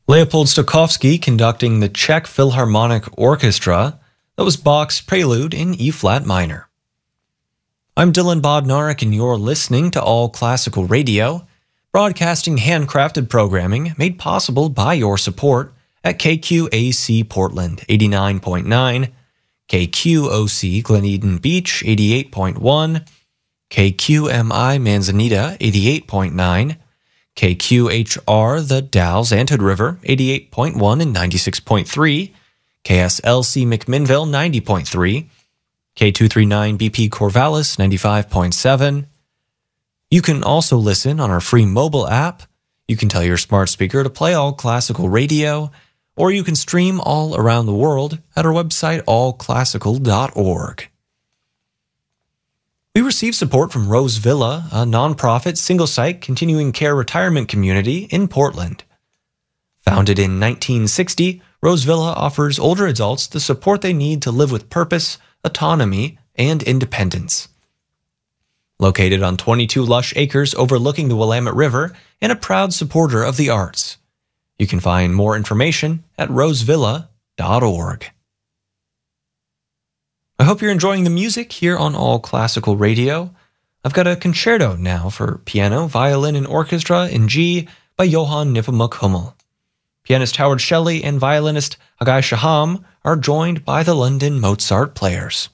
Leopold Stokowski conducting the Czech Philharmonic Orchestra. That was Bach's Prelude in E-flat minor. I'm Dylan Bodnarik, and you're listening to All Classical Radio, broadcasting handcrafted programming made possible by your support at KQAC Portland 89.9, KQOC Glen Eden Beach 88.1, KQMI Manzanita 88.9, KQHR The Dalles Antioch River 88.1 and 96.3, KSLC McMinnville 90.3, K239 BP Corvallis 95.7. You can also listen on our free mobile app. You can tell your smart speaker to play All Classical Radio, or you can stream all around the world at our website allclassical.org. We receive support from Rose Villa, a nonprofit single-site continuing care retirement community in Portland. Founded in 1960, Rose Villa offers older adults the support they need to live with purpose, autonomy, and independence. Located on 22 lush acres overlooking the Willamette River and a proud supporter of the arts. You can find more information at rosevilla.org. I hope you're enjoying the music here on All Classical Radio. I've got a concerto now for piano, violin, and orchestra in G by Johann Nepomuk Hummel. Pianist Howard Shelley and violinist Hagai Shaham are joined by the London Mozart Players.